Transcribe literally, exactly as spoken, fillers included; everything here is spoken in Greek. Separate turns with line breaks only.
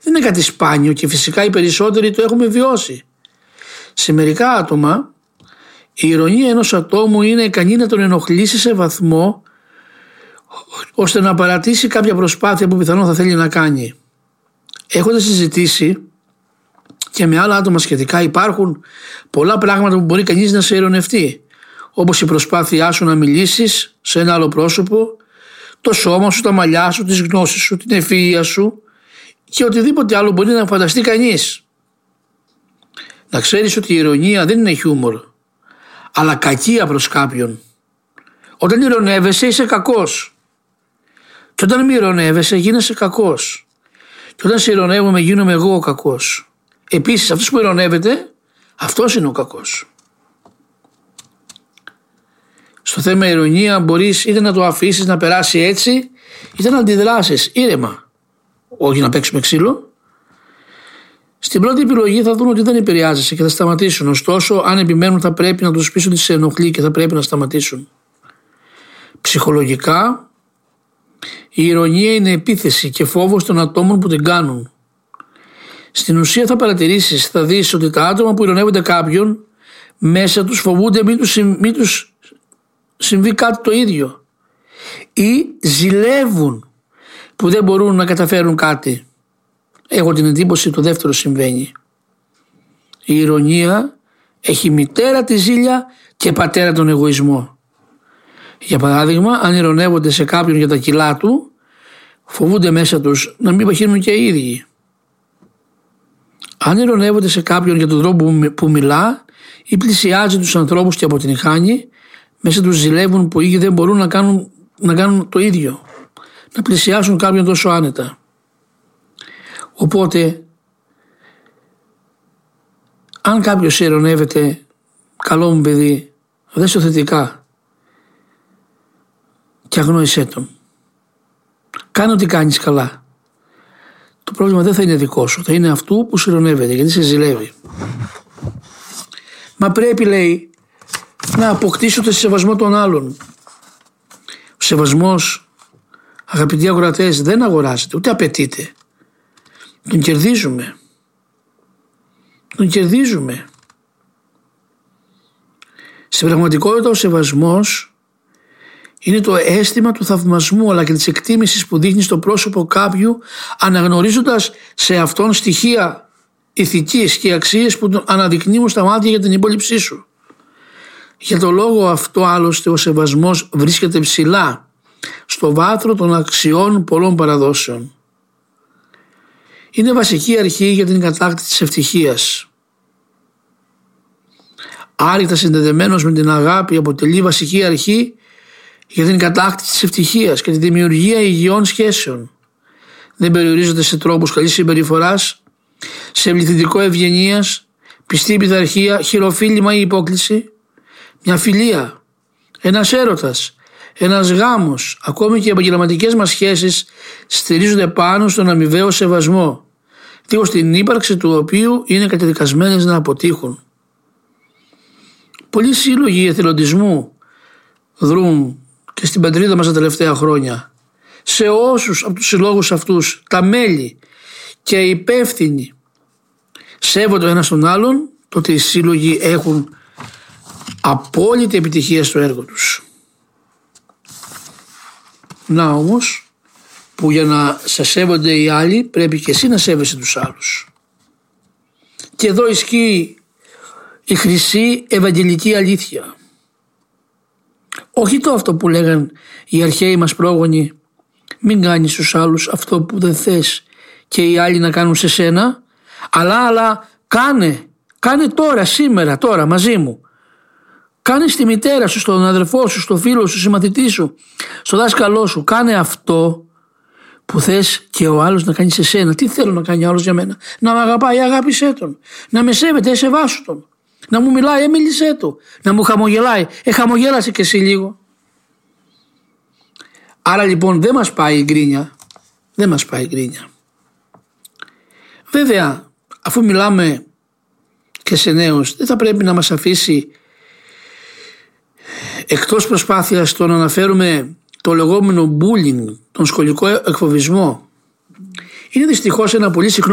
δεν είναι κάτι σπάνιο και φυσικά οι περισσότεροι το έχουμε βιώσει. Σε μερικά άτομα η ηρωνία ενός ατόμου είναι ικανή να τον ενοχλήσει σε βαθμό ώστε να παρατήσει κάποια προσπάθεια που πιθανόν θα θέλει να κάνει. Έχοντας συζητήσει και με άλλα άτομα σχετικά, υπάρχουν πολλά πράγματα που μπορεί κανείς να σε ειρωνευτεί, όπως η προσπάθειά σου να μιλήσεις σε ένα άλλο πρόσωπο, το σώμα σου, τα μαλλιά σου, τις γνώσεις σου, την ευφυΐα σου και οτιδήποτε άλλο μπορεί να φανταστεί κανείς. Να ξέρεις ότι η ειρωνία δεν είναι χιούμορ, αλλά κακία προς κάποιον. Όταν ειρωνεύεσαι είσαι κακός. Και όταν μη ειρωνεύεσαι γίνεσαι κακός. Και όταν σε ειρωνεύομαι γίνομαι εγώ ο κακός. Επίσης αυτός που ειρωνεύεται, αυτός είναι ο κακός. Στο θέμα ειρωνία μπορείς είτε να το αφήσεις να περάσει έτσι, είτε να αντιδράσεις ήρεμα. Όχι να παίξουμε ξύλο. Στην πρώτη επιλογή θα δουν ότι δεν επηρεάζεσαι και θα σταματήσουν. Ωστόσο, αν επιμένουν, θα πρέπει να τους πεις ότι σε ενοχλεί και θα πρέπει να σταματήσουν. Ψυχολογικά, η ειρωνία είναι επίθεση και φόβος των ατόμων που την κάνουν. Στην ουσία θα παρατηρήσεις, θα δεις ότι τα άτομα που ειρωνεύονται κάποιον, μέσα τους φοβούνται μην τους, μην τους συμβεί κάτι το ίδιο. Ή ζηλεύουν που δεν μπορούν να καταφέρουν κάτι. Έχω την εντύπωση το δεύτερο συμβαίνει. Η ειρωνία έχει μητέρα τη ζήλια και πατέρα τον εγωισμό. Για παράδειγμα, αν ειρωνεύονται σε κάποιον για τα κιλά του, φοβούνται μέσα τους να μην παχύνουν και οι ίδιοι. Αν ειρωνεύονται σε κάποιον για τον τρόπο που μιλά ή πλησιάζει τους ανθρώπους και αποτυγχάνει, μέσα τους ζηλεύουν που οι ίδιοι δεν μπορούν να κάνουν, να κάνουν το ίδιο, να πλησιάσουν κάποιον τόσο άνετα. Οπότε, αν κάποιος ειρωνεύεται, καλό μου παιδί, δες το θετικά και αγνόησέ τον. Κάνε ό,τι κάνεις καλά. Το πρόβλημα δεν θα είναι δικό σου, θα είναι αυτού που σου ειρωνεύεται, γιατί σε ζηλεύει. Μα πρέπει, λέει, να αποκτήσω το σεβασμό των άλλων. Ο σεβασμός, αγαπητοί αγορατές, δεν αγοράζεται, ούτε απαιτείται. Τον κερδίζουμε. Τον κερδίζουμε. Στην πραγματικότητα ο σεβασμός είναι το αίσθημα του θαυμασμού αλλά και της εκτίμησης που δείχνει στο πρόσωπο κάποιου, αναγνωρίζοντας σε αυτόν στοιχεία ηθικής και αξίες που τον αναδεικνύουν στα μάτια για την υπόλοιψή σου. Για το λόγο αυτό άλλωστε ο σεβασμός βρίσκεται ψηλά στο βάθρο των αξιών πολλών παραδόσεων. Είναι βασική αρχή για την κατάκτηση της ευτυχίας. Άρρηκτα συνδεδεμένος με την αγάπη αποτελεί βασική αρχή για την κατάκτηση της ευτυχίας και τη δημιουργία υγιών σχέσεων. Δεν περιορίζονται σε τρόπους καλής συμπεριφοράς, σε πληθυντικό ευγενίας, πιστή πειθαρχία, χειροφίλημα ή υπόκληση. Μια φιλία, ένας έρωτας, ένας γάμος, ακόμη και οι επαγγελματικές μας σχέσεις στηρίζονται πάνω στον αμοιβαίο σεβασμό, δίχως την ύπαρξη του οποίου είναι καταδικασμένες να αποτύχουν. Πολλοί σύλλογοι εθελοντισμού δρούν και στην πατρίδα μας τα τελευταία χρόνια. Σε όσους από τους συλλόγους αυτούς τα μέλη και οι υπεύθυνοι σέβονται ο ένας τον άλλον, τότε οι σύλλογοι έχουν απόλυτη επιτυχία στο έργο τους. Να όμως που για να σε σέβονται οι άλλοι πρέπει και εσύ να σέβεσαι τους άλλους. Και εδώ ισχύει η χρυσή ευαγγελική αλήθεια. Όχι το αυτό που λέγαν οι αρχαίοι μας πρόγονοι, μην κάνεις στους άλλους αυτό που δεν θες και οι άλλοι να κάνουν σε σένα, αλλά, αλλά κάνε, κάνε τώρα, σήμερα, τώρα μαζί μου. Κάνε στη μητέρα σου, στον αδερφό σου, στο φίλο σου, στο μαθητή σου, στο δάσκαλό σου. Κάνε αυτό που θες και ο άλλος να κάνει σε σένα. Τι θέλω να κάνει ο άλλος για μένα? Να με αγαπάει, αγάπησέ τον. Να με σέβεται, σεβάσου τον. Να μου μιλάει, μίλησέ του. Να μου χαμογελάει, ε χαμογέλασε και εσύ λίγο. Άρα λοιπόν δεν μας πάει η γκρίνια. Δεν μας πάει η γκρίνια. Βέβαια, αφού μιλάμε και σε νέους, δεν θα πρέπει να μας αφήσει εκτός προσπάθειας το να αναφέρουμε το λεγόμενο bullying, τον σχολικό εκφοβισμό. Είναι δυστυχώς ένα πολύ συχνό